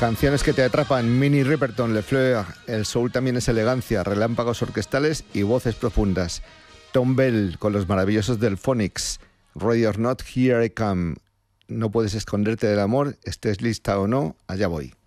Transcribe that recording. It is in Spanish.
Canciones que te atrapan, Minnie Riperton, Le Fleur, el soul también es elegancia, relámpagos orquestales y voces profundas. Tom Bell con los maravillosos del Phonics, Ready or Not, Here I Come. No puedes esconderte del amor, estés lista o no, allá voy.